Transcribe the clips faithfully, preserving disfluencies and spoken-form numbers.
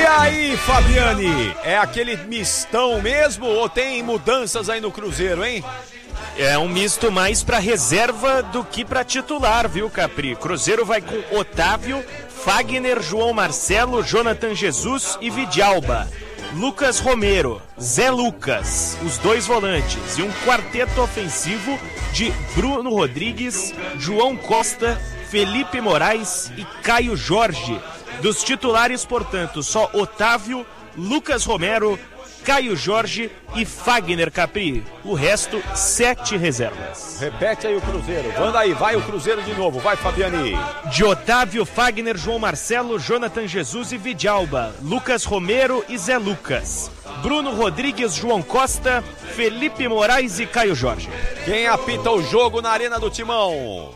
E aí, Fabiane, é aquele mistão mesmo ou tem mudanças aí no Cruzeiro, hein? É um misto mais pra reserva do que pra titular, viu, Capri? Cruzeiro vai com Otávio, Fagner, João Marcelo, Jonathan Jesus e Vidalba. Lucas Romero, Zé Lucas, os dois volantes, e um quarteto ofensivo de Bruno Rodrigues, João Costa, Felipe Moraes e Caio Jorge. Dos titulares, portanto, só Otávio, Lucas Romero, Caio Jorge e Fagner, Capri. O resto, sete reservas. Repete aí o Cruzeiro. Manda aí, vai o Cruzeiro de novo. Vai, Fabiane. De Otávio, Fagner, João Marcelo, Jonathan Jesus e Vidalba. Lucas Romero e Zé Lucas. Bruno Rodrigues, João Costa, Felipe Moraes e Caio Jorge. Quem apita o jogo na Arena do Timão?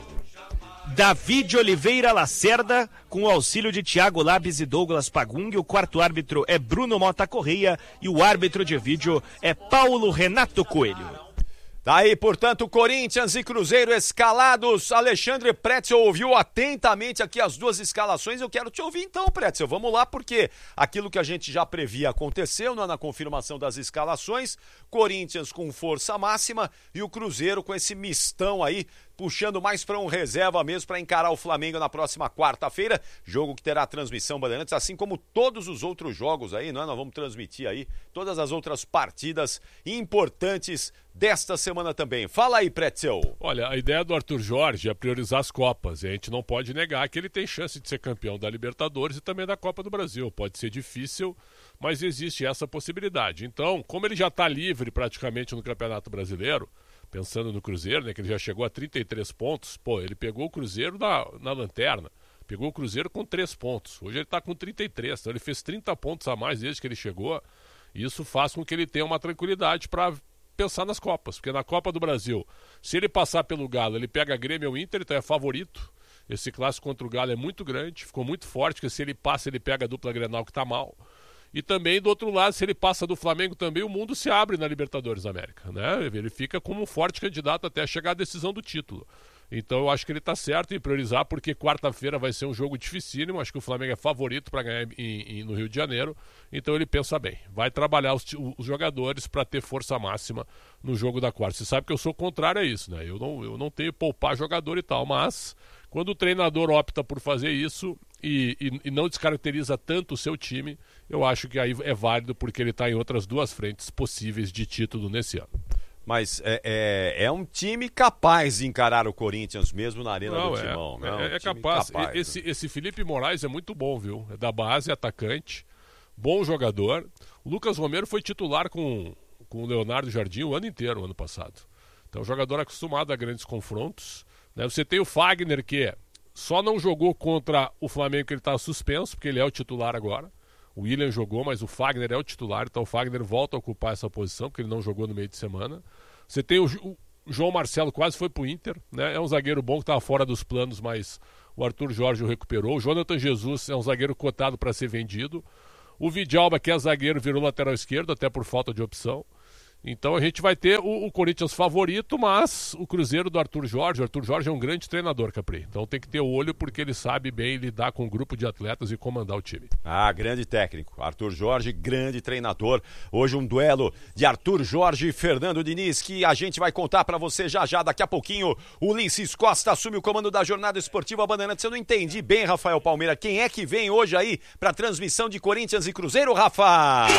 David Oliveira Lacerda, com o auxílio de Thiago Labes e Douglas Pagung. O quarto árbitro é Bruno Mota Correia e o árbitro de vídeo é Paulo Renato Coelho. Daí, portanto, Corinthians e Cruzeiro escalados. Alexandre Pretzel ouviu atentamente aqui as duas escalações. Eu quero te ouvir então, Pretzel. Vamos lá, porque aquilo que a gente já previa aconteceu, não é, na confirmação das escalações. Corinthians com força máxima e o Cruzeiro com esse mistão aí, puxando mais para um reserva mesmo para encarar o Flamengo na próxima quarta-feira, jogo que terá transmissão Bandeirantes, assim como todos os outros jogos aí, não é? Nós vamos transmitir aí todas as outras partidas importantes desta semana também. Fala aí, Pretzel. Olha, a ideia do Arthur Jorge é priorizar as Copas, e a gente não pode negar que ele tem chance de ser campeão da Libertadores e também da Copa do Brasil. Pode ser difícil, mas existe essa possibilidade. Então, como ele já está livre praticamente no Campeonato Brasileiro, pensando no Cruzeiro, né, que ele já chegou a trinta e três pontos, pô, ele pegou o Cruzeiro na, na lanterna, pegou o Cruzeiro com três pontos, hoje ele está com trinta e três, então ele fez trinta pontos a mais desde que ele chegou, e isso faz com que ele tenha uma tranquilidade para pensar nas Copas, porque na Copa do Brasil, se ele passar pelo Galo, ele pega Grêmio ou Inter, então é favorito, esse clássico contra o Galo é muito grande, ficou muito forte, porque se ele passa, ele pega a dupla Grenal que está mal. E também, do outro lado, se ele passa do Flamengo também, o mundo se abre na Libertadores da América, né? Ele fica como um forte candidato até chegar à decisão do título. Então eu acho que ele está certo em priorizar, porque quarta-feira vai ser um jogo dificílimo, acho que o Flamengo é favorito para ganhar em, em, no Rio de Janeiro, então ele pensa bem, vai trabalhar os, os jogadores para ter força máxima no jogo da quarta. Você sabe que eu sou contrário a isso, né? Eu não, eu não tenho poupar jogador e tal, mas quando o treinador opta por fazer isso e, e, e não descaracteriza tanto o seu time, eu acho que aí é válido, porque ele está em outras duas frentes possíveis de título nesse ano. Mas é, é, é um time capaz de encarar o Corinthians mesmo na Arena não, do é, Timão. É, não, é, um capaz. capaz esse, né? esse Felipe Moraes é muito bom, viu? É da base, atacante, bom jogador. O Lucas Romero foi titular com, com o Leonardo Jardim o ano inteiro, o ano passado. Então, jogador acostumado a grandes confrontos. Né? Você tem o Fagner, que só não jogou contra o Flamengo, que ele está suspenso, porque ele é o titular agora. O William jogou, mas o Fagner é o titular, então o Fagner volta a ocupar essa posição, porque ele não jogou no meio de semana. Você tem o, o João Marcelo, quase foi pro Inter, né? É um zagueiro bom que estava fora dos planos, mas o Arthur Jorge o recuperou. O Jonathan Jesus é um zagueiro cotado para ser vendido. O Vidalba, que é zagueiro, virou lateral esquerdo, até por falta de opção. Então a gente vai ter o, o Corinthians favorito, mas o Cruzeiro do Arthur Jorge. O Arthur Jorge é um grande treinador, Capri. Então tem que ter o olho, porque ele sabe bem lidar com um grupo de atletas e comandar o time. Ah, grande técnico. Arthur Jorge, grande treinador. Hoje um duelo de Arthur Jorge e Fernando Diniz, que a gente vai contar pra você já já. Daqui a pouquinho, o Ulisses Costa assume o comando da Jornada Esportiva Bandeirantes. Eu não entendi bem, Rafael Palmeira. Quem é que vem hoje aí pra transmissão de Corinthians e Cruzeiro, Rafa?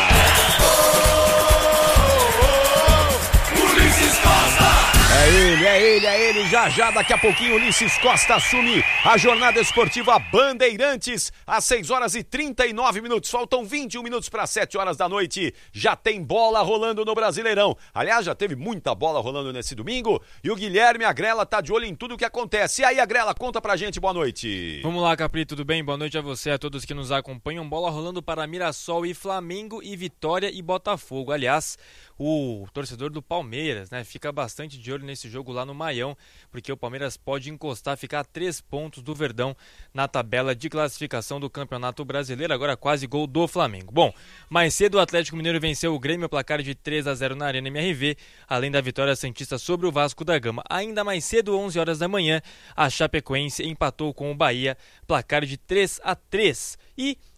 Ulisses Costa! É ele, é ele, é ele, já já, daqui a pouquinho Ulisses Costa assume a Jornada Esportiva Bandeirantes, às seis horas e trinta e nove minutos, faltam vinte e um minutos para sete horas da noite, já tem bola rolando no Brasileirão, aliás, já teve muita bola rolando nesse domingo, e o Guilherme Agrela tá de olho em tudo que acontece. E aí, Agrela, conta pra gente, boa noite. Vamos lá, Capri, tudo bem? Boa noite a você, a todos que nos acompanham. Bola rolando para Mirassol e Flamengo, e Vitória e Botafogo. Aliás, o torcedor do Palmeiras, né, fica bastante de olho nesse jogo lá no Maião, porque o Palmeiras pode encostar, ficar a três pontos do Verdão na tabela de classificação do Campeonato Brasileiro, agora quase gol do Flamengo. Bom, mais cedo o Atlético Mineiro venceu o Grêmio, placar de três a zero na Arena M R V, além da vitória santista sobre o Vasco da Gama. Ainda mais cedo, onze horas da manhã, a Chapecoense empatou com o Bahia, placar de três a três. E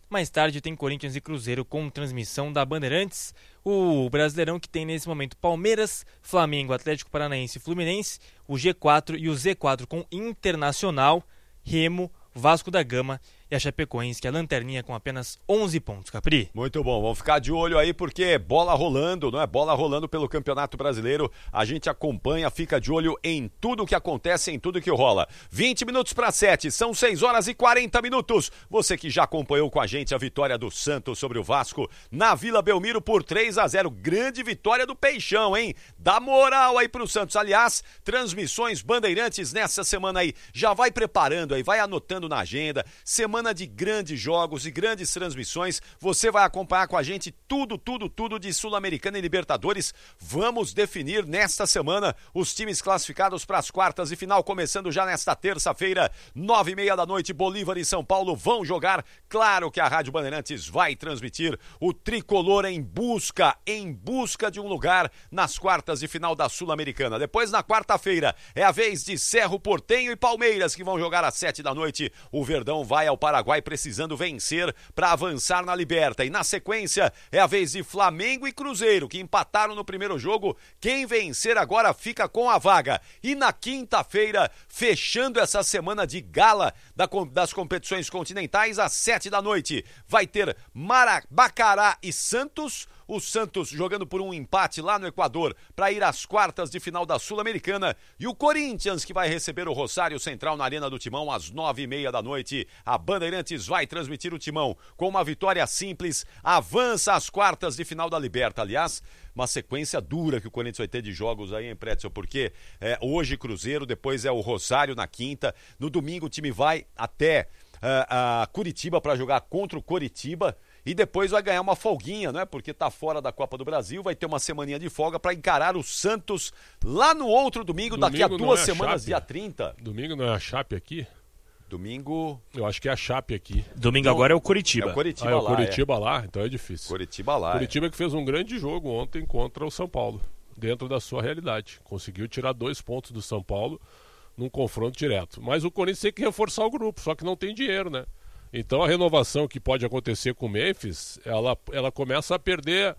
Mais tarde tem Corinthians e Cruzeiro com transmissão da Bandeirantes. O Brasileirão que tem nesse momento Palmeiras, Flamengo, Atlético Paranaense e Fluminense. O G quatro e o Z quatro com Internacional, Remo, Vasco da Gama e a Chapecoense, que é a lanterninha com apenas onze pontos, Capri. Muito bom, vamos ficar de olho aí porque bola rolando, não é? Bola rolando pelo Campeonato Brasileiro, a gente acompanha, fica de olho em tudo que acontece, em tudo que rola. vinte minutos para sete, são seis horas e quarenta minutos. Você que já acompanhou com a gente a vitória do Santos sobre o Vasco na Vila Belmiro por três a zero, grande vitória do Peixão, hein? Dá moral aí pro Santos, aliás, transmissões Bandeirantes nessa semana aí, já vai preparando aí, vai anotando na agenda, semana de grandes jogos e grandes transmissões, você vai acompanhar com a gente tudo, tudo, tudo de Sul-Americana e Libertadores. Vamos definir nesta semana os times classificados para as quartas de final, começando já nesta terça-feira, nove e meia da noite, Bolívar e São Paulo vão jogar. Claro que a Rádio Bandeirantes vai transmitir o tricolor em busca, em busca de um lugar nas quartas de final da Sul-Americana. Depois, na quarta-feira, é a vez de Cerro Porteño e Palmeiras, que vão jogar às sete da noite. O Verdão vai ao Paraguai precisando vencer para avançar na Liberta. E na sequência é a vez de Flamengo e Cruzeiro, que empataram no primeiro jogo. Quem vencer agora fica com a vaga. E na quinta-feira, fechando essa semana de gala das competições continentais, às sete da noite, vai ter Mara, Bacará e Santos. O Santos jogando por um empate lá no Equador para ir às quartas de final da Sul-Americana. E o Corinthians, que vai receber o Rosário Central na Arena do Timão às nove e meia da noite. A Bandeirantes vai transmitir o Timão com uma vitória simples. Avança às quartas de final da Liberta. Aliás, uma sequência dura que o Corinthians vai ter de jogos aí, hein, Pretzel? Porque é, hoje Cruzeiro, depois é o Rosário na quinta. No domingo o time vai até uh, uh, Curitiba para jogar contra o Coritiba. E depois vai ganhar uma folguinha, né? Porque tá fora da Copa do Brasil, vai ter uma semaninha de folga para encarar o Santos lá no outro domingo, domingo daqui a duas é semanas, a dia trinta. Domingo não é a Chape aqui? Domingo... Eu acho que é a Chape aqui. Domingo não, agora é o Curitiba. É o Curitiba ah, é o lá, Curitiba é. lá, então é difícil. Curitiba lá, Curitiba é. que fez um grande jogo ontem contra o São Paulo, dentro da sua realidade. Conseguiu tirar dois pontos do São Paulo num confronto direto. Mas o Corinthians tem que reforçar o grupo, só que não tem dinheiro, né? Então a renovação que pode acontecer com o Memphis, ela, ela começa a perder,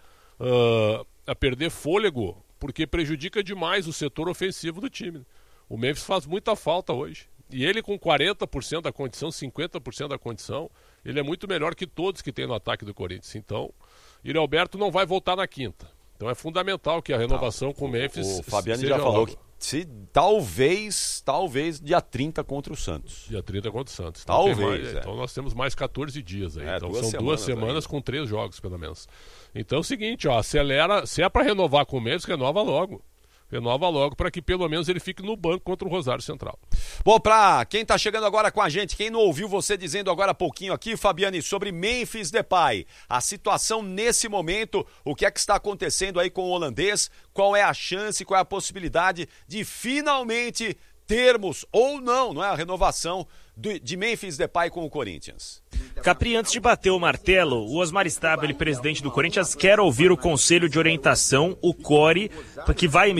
uh, a perder fôlego, porque prejudica demais o setor ofensivo do time. O Memphis faz muita falta hoje. E ele com quarenta por cento da condição, cinquenta por cento da condição, ele é muito melhor que todos que tem no ataque do Corinthians. Então, Yuri Alberto não vai voltar na quinta. Então é fundamental que a renovação não, com o Memphis O Fabiano seja já falou logo. que se, talvez, talvez dia trinta contra o Santos. Dia trinta contra o Santos. Então, talvez. Mais, é. Então nós temos mais quatorze dias aí. É, então duas são semanas duas semanas aí. com três jogos, pelo menos. Então é o seguinte, ó, acelera. Se é para renovar com o Memphis, renova logo. Renova logo para que pelo menos ele fique no banco contra o Rosário Central. Bom, pra quem tá chegando agora com a gente, quem não ouviu você dizendo agora há pouquinho aqui, Fabiane, sobre Memphis Depay, a situação nesse momento, o que é que está acontecendo aí com o holandês, qual é a chance, qual é a possibilidade de finalmente termos ou não, não é a renovação do, de Memphis Depay com o Corinthians. Capri, antes de bater o martelo, o Osmar Stabile, presidente do Corinthians, quer ouvir o Conselho de Orientação, o C O R E, que vai emitir